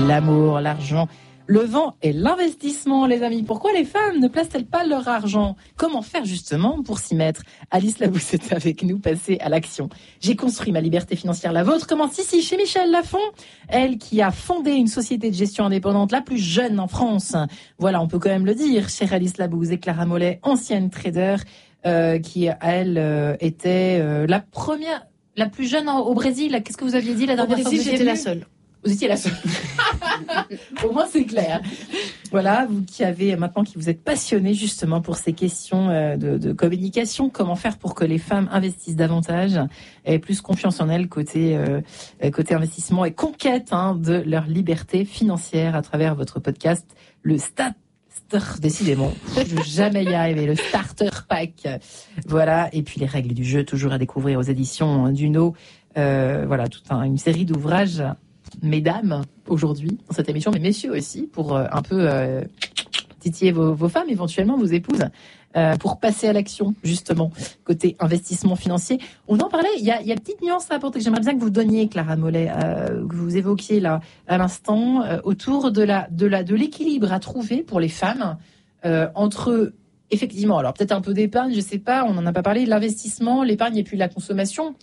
L'amour, l'argent, le vent et l'investissement, les amis. Pourquoi les femmes ne placent-elles pas leur argent ? Comment faire justement pour s'y mettre ? Alice Labous est avec nous, passez à l'action. J'ai construit ma liberté financière, la vôtre. Commence ici, chez Michel Lafon, elle qui a fondé une société de gestion indépendante la plus jeune en France. Voilà, on peut quand même le dire, chère Alice Labous et Clara Mollet, ancienne trader, qui elle était la première, la plus jeune au Brésil. Qu'est-ce que vous aviez dit la dernière fois ? Au Brésil, j'étais la seule. Vous étiez la seule. Au moins, c'est clair. Voilà, vous qui vous êtes passionné justement pour ces questions de communication. Comment faire pour que les femmes investissent davantage, aient plus confiance en elles côté investissement et conquête de leur liberté financière à travers votre podcast, le décidément, je ne vais jamais y arriver, le Starter Pack. Voilà, et puis les règles du jeu, toujours à découvrir aux éditions Duno. Voilà, toute une série d'ouvrages, mesdames, aujourd'hui, dans cette émission, mais messieurs aussi, pour un peu titiller vos femmes, éventuellement vos épouses, pour passer à l'action, justement, côté investissement financier. On en parlait, il y a une petite nuance à apporter que j'aimerais bien que vous donniez, Clara Mollet, que vous évoquiez là à l'instant, autour de l'équilibre à trouver pour les femmes entre, effectivement, alors peut-être un peu d'épargne, je sais pas, on n'en a pas parlé, l'investissement, l'épargne et puis la consommation,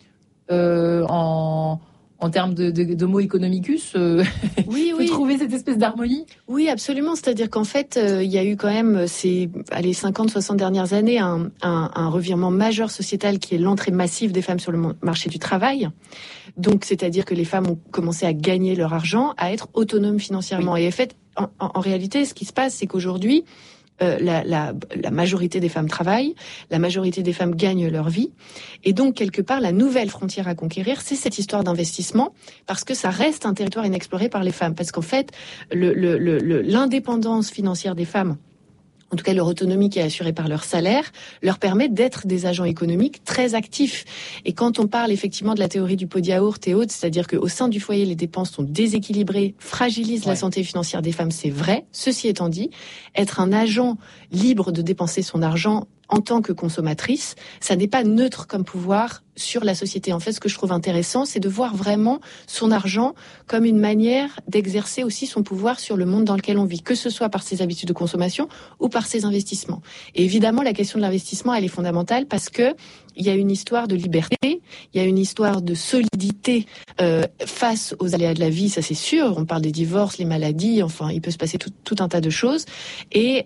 en termes d'homo economicus, oui. trouver cette espèce d'harmonie. Oui, absolument. C'est-à-dire qu'en fait, il y a eu quand même ces 50-60 dernières années un revirement majeur sociétal qui est l'entrée massive des femmes sur le marché du travail. Donc, c'est-à-dire que les femmes ont commencé à gagner leur argent, à être autonomes financièrement. Oui. Et en fait, en réalité, ce qui se passe, c'est qu'aujourd'hui, la majorité des femmes travaillent, la majorité des femmes gagnent leur vie, et donc quelque part la nouvelle frontière à conquérir, c'est cette histoire d'investissement, parce que ça reste un territoire inexploré par les femmes, parce qu'en fait l'indépendance financière des femmes, en tout cas leur autonomie qui est assurée par leur salaire, leur permet d'être des agents économiques très actifs. Et quand on parle effectivement de la théorie du pot de yaourt et autres, c'est-à-dire qu'au sein du foyer, les dépenses sont déséquilibrées, fragilisent la santé financière des femmes, c'est vrai. Ceci étant dit, être un agent libre de dépenser son argent en tant que consommatrice, ça n'est pas neutre comme pouvoir sur la société. En fait, ce que je trouve intéressant, c'est de voir vraiment son argent comme une manière d'exercer aussi son pouvoir sur le monde dans lequel on vit, que ce soit par ses habitudes de consommation ou par ses investissements. Et évidemment, la question de l'investissement, elle est fondamentale parce que il y a une histoire de liberté, il y a une histoire de solidité face aux aléas de la vie, ça c'est sûr. On parle des divorces, les maladies, enfin, il peut se passer tout un tas de choses. Et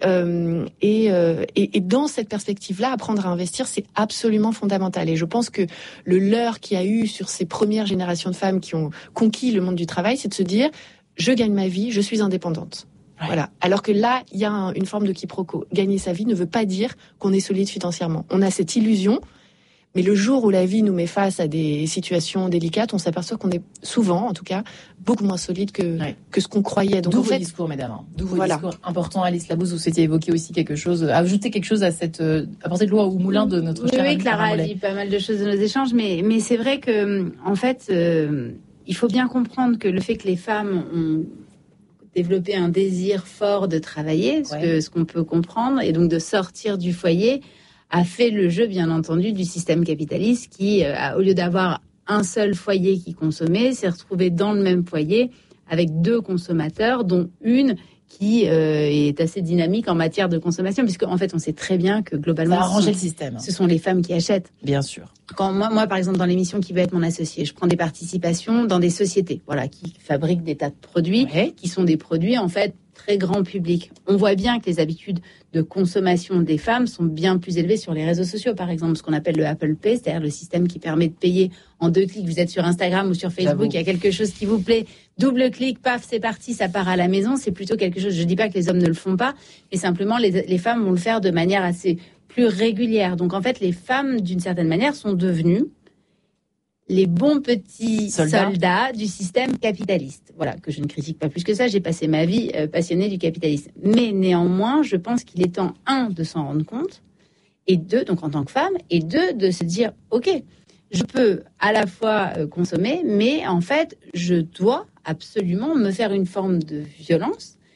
dans cette perspective-là, apprendre à investir, c'est absolument fondamental. Et je pense que le leurre qu'il y a eu sur ces premières générations de femmes qui ont conquis le monde du travail, c'est de se dire, je gagne ma vie, je suis indépendante. Ouais. Voilà. Alors que là, il y a une forme de quiproquo. Gagner sa vie ne veut pas dire qu'on est solide financièrement. On a cette illusion. Mais le jour où la vie nous met face à des situations délicates, on s'aperçoit qu'on est souvent, en tout cas, beaucoup moins solide que ce qu'on croyait. Donc, d'où vos discours, mesdames. D'où vos discours importants. Alice Labous, vous souhaitiez évoquer aussi quelque chose, ajouter quelque chose à cette apporter de l'eau au moulin de notre chère Oui, Clara a dit pas mal de choses de nos échanges, mais c'est vrai que, en fait, il faut bien comprendre que le fait que les femmes ont développé un désir fort de travailler, ce qu'on peut comprendre, et donc de sortir du foyer, a fait le jeu, bien entendu, du système capitaliste qui, au lieu d'avoir un seul foyer qui consommait, s'est retrouvé dans le même foyer avec deux consommateurs, dont une qui est assez dynamique en matière de consommation, puisque en fait, on sait très bien que globalement, ça a arrangé le système. Ce sont les femmes qui achètent. Bien sûr. Quand moi, par exemple, dans l'émission Qui veut être mon associé, je prends des participations dans des sociétés, voilà, qui fabriquent des tas de produits, qui sont des produits en fait très grand public. On voit bien que les habitudes de consommation des femmes sont bien plus élevées sur les réseaux sociaux, par exemple, ce qu'on appelle le Apple Pay, c'est-à-dire le système qui permet de payer en 2 clics. Vous êtes sur Instagram ou sur Facebook, il y a quelque chose qui vous plaît, double clic, paf, c'est parti, ça part à la maison. C'est plutôt quelque chose, je dis pas que les hommes ne le font pas, mais simplement les femmes vont le faire de manière assez plus régulière. Donc en fait, les femmes, d'une certaine manière, sont devenues les bons petits soldats du système capitaliste. Voilà, que je ne critique pas plus que ça, j'ai passé ma vie passionnée du capitalisme. Mais néanmoins, je pense qu'il est temps, 1, de s'en rendre compte, et 2, donc en tant que femme, et 2, de se dire, ok, je peux à la fois consommer, mais en fait, je dois absolument me faire une forme de violence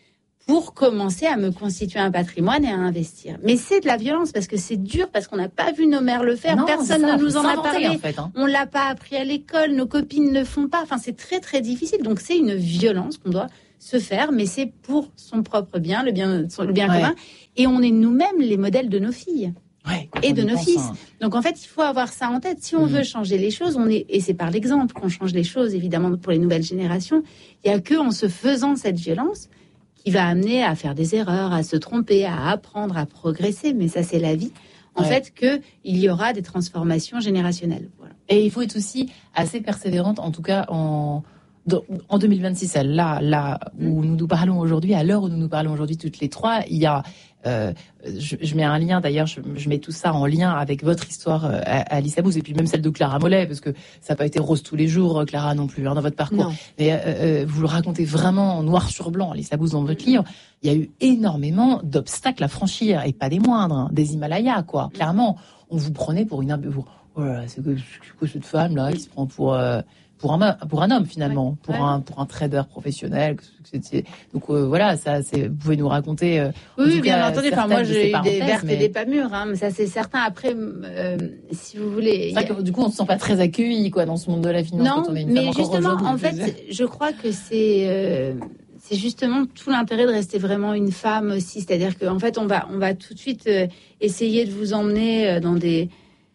pour commencer à me constituer un patrimoine et à investir. Mais c'est de la violence parce que c'est dur, parce qu'on n'a pas vu nos mères le faire, non, personne ne nous en a parlé, en fait, hein. On l'a pas appris à l'école, nos copines ne le font pas, enfin c'est très très difficile. Donc c'est une violence qu'on doit se faire, mais c'est pour son propre bien, le bien commun, et on est nous-mêmes les modèles de nos filles. Et de nos fils. Donc en fait, il faut avoir ça en tête. Si on veut changer les choses, et c'est par l'exemple qu'on change les choses, évidemment, pour les nouvelles générations. Il n'y a que en se faisant cette violence qui va amener à faire des erreurs, à se tromper, à apprendre, à progresser. Mais ça, c'est la vie. En fait, qu'il y aura des transformations générationnelles. Voilà. Et il faut être aussi assez persévérante, en tout cas en 2026, là où nous parlons aujourd'hui, à l'heure où nous parlons aujourd'hui toutes les trois, il y a, je mets un lien d'ailleurs, je mets tout ça en lien avec votre histoire à Lisa Bouz et puis même celle de Clara Mollet, parce que ça n'a pas été rose tous les jours, Clara non plus, dans votre parcours. Non. Mais vous le racontez vraiment en noir sur blanc, Lisa Bouz, dans votre livre. Il y a eu énormément d'obstacles à franchir, et pas des moindres, des Himalayas, quoi. Clairement, on vous prenait pour une... Oh là là, c'est que cette femme-là, qui se prend pour un homme finalement, pour un trader professionnel. Donc voilà, ça, vous pouvez nous raconter. Oui, bien entendu. Enfin, moi, j'ai eu des vertes et des pas mûres, hein, mais ça c'est certain. Après, si vous voulez, c'est vrai que du coup, on se sent pas très accueilli, quoi, dans ce monde de la finance. Non, quand on est une mais femme justement, en fait, je crois que c'est justement tout l'intérêt de rester vraiment une femme aussi. C'est-à-dire qu'en fait, on va tout de suite essayer de vous emmener dans des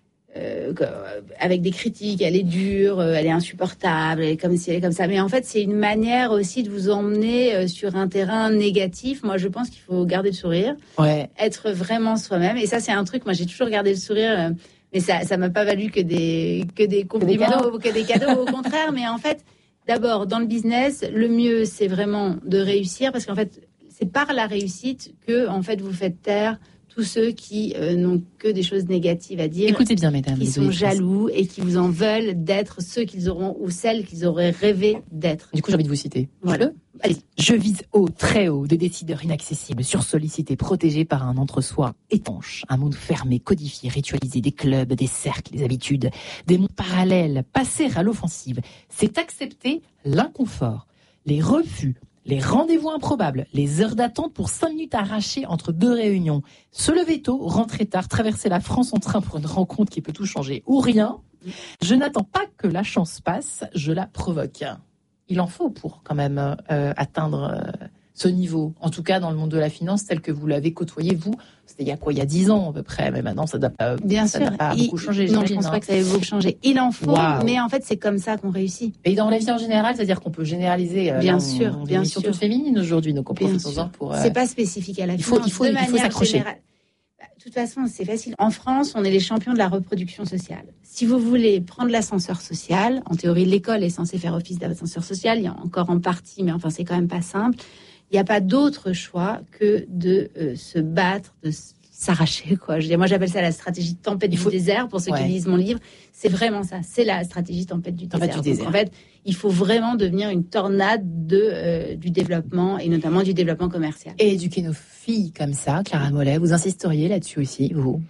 avec des critiques, elle est dure, elle est insupportable, elle est comme ci, elle est comme ça. Mais en fait, c'est une manière aussi de vous emmener sur un terrain négatif. Moi, je pense qu'il faut garder le sourire, être vraiment soi-même. Et ça, c'est un truc. Moi, j'ai toujours gardé le sourire, mais ça m'a pas valu que des compliments ou que des cadeaux. Au contraire, mais en fait, d'abord, dans le business, le mieux, c'est vraiment de réussir, parce qu'en fait, c'est par la réussite que, en fait, vous faites taire tous ceux qui n'ont que des choses négatives à dire. Écoutez bien, mesdames. Qui sont jaloux et qui vous en veulent d'être ceux qu'ils auront ou celles qu'ils auraient rêvé d'être. Du coup, j'ai envie de vous citer. Voilà. Allez. Je vise haut, très haut, des décideurs inaccessibles, sursollicités, protégés par un entre-soi étanche, un monde fermé, codifié, ritualisé, des clubs, des cercles, des habitudes, des mondes parallèles, passer à l'offensive. C'est accepter l'inconfort, les refus, les rendez-vous improbables, les heures d'attente pour 5 minutes arrachées entre 2 réunions, se lever tôt, rentrer tard, traverser la France en train pour une rencontre qui peut tout changer ou rien. Je n'attends pas que la chance passe, je la provoque. Il en faut pour quand même atteindre ce niveau, en tout cas dans le monde de la finance tel que vous l'avez côtoyé, vous. C'était il y a 10 ans à peu près, mais maintenant ça n'a pas, beaucoup changé. Non, je ne pense pas que ça ait beaucoup changé. Il en faut, mais en fait c'est comme ça qu'on réussit. Et dans la vie en général, c'est-à-dire qu'on peut généraliser. Bien sûr, bien sûr. Toute féminine aujourd'hui, donc on profite-en pour. C'est pas spécifique à la finance. Il faut s'accrocher. De toute façon, c'est facile. En France, on est les champions de la reproduction sociale. Si vous voulez prendre l'ascenseur social, en théorie, l'école est censée faire office d'ascenseur social. Il y a encore en partie, mais enfin, c'est quand même pas simple. Il n'y a pas d'autre choix que de se battre, de s'arracher, quoi. Moi, j'appelle ça la stratégie tempête du désert, pour ceux qui lisent mon livre. C'est vraiment ça. C'est la stratégie tempête du désert. Donc, en fait, il faut vraiment devenir une tornade du développement, et notamment du développement commercial. Et éduquer nos filles comme ça, Clara Mollet, vous insisteriez là-dessus aussi, vous?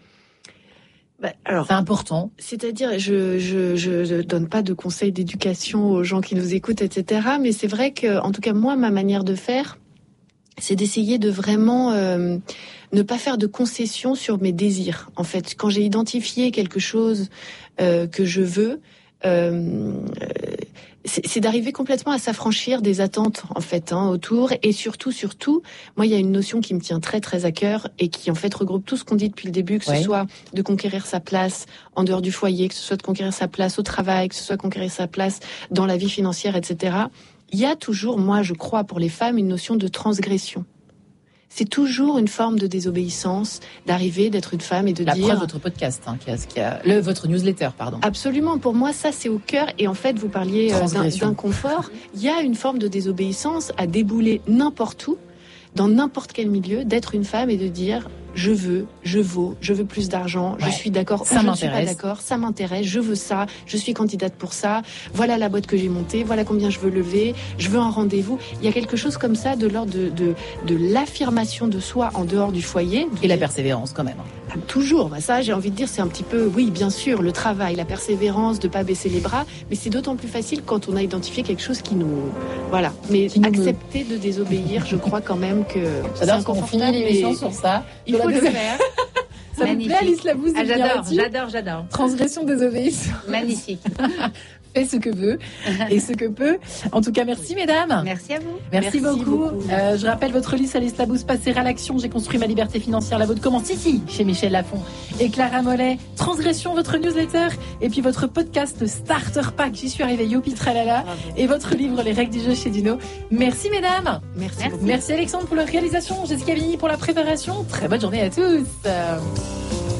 Alors, c'est important. C'est-à-dire, je donne pas de conseils d'éducation aux gens qui nous écoutent, etc. Mais c'est vrai que, en tout cas, moi, ma manière de faire, c'est d'essayer de vraiment ne pas faire de concessions sur mes désirs. En fait, quand j'ai identifié quelque chose que je veux, c'est d'arriver complètement à s'affranchir des attentes en fait autour, et surtout, moi il y a une notion qui me tient très très à cœur et qui en fait regroupe tout ce qu'on dit depuis le début, que ce soit de conquérir sa place en dehors du foyer, que ce soit de conquérir sa place au travail, que ce soit de conquérir sa place dans la vie financière, etc. Il y a toujours, moi je crois, pour les femmes, une notion de transgression. C'est toujours une forme de désobéissance, d'arriver, d'être une femme et de dire... La preuve, votre podcast, votre newsletter, pardon. Absolument, pour moi, ça c'est au cœur. Et en fait, vous parliez d'inconfort. Il y a une forme de désobéissance à débouler n'importe où, dans n'importe quel milieu, d'être une femme et de dire je veux, je vaux, je veux plus d'argent, je suis d'accord, ça je ne suis pas d'accord, ça m'intéresse, je veux ça, je suis candidate pour ça, voilà la boîte que j'ai montée, voilà combien je veux lever, je veux un rendez-vous. Il y a quelque chose comme ça de l'ordre de l'affirmation de soi en dehors du foyer. Et la persévérance quand même. Toujours, ça j'ai envie de dire c'est un petit peu, oui bien sûr, le travail, la persévérance, de pas baisser les bras, mais c'est d'autant plus facile quand on a identifié quelque chose qui nous... Voilà, mais accepter de désobéir, je crois quand même que c'est inconfortable. On finit l'émission sur ça. Il faut le faire. Ça vous plaît, Alice Labousse? J'adore. Transgression, désobéissance. Magnifique. Fait ce que veut et ce que peut. En tout cas, merci mesdames. Merci à vous. Merci beaucoup. Je rappelle votre liste, Alice Labousse, passer à l'action. J'ai construit ma liberté financière. La vôtre commence ici, chez Michel Lafon et Clara Mollet. Transgression, votre newsletter. Et puis votre podcast Starter Pack. J'y suis arrivée, youpi tralala. Et votre livre, Les règles du jeu chez Duno. Merci mesdames. Merci. Merci Alexandre pour la réalisation. Jessica Vigny pour la préparation. Très bonne journée à tous.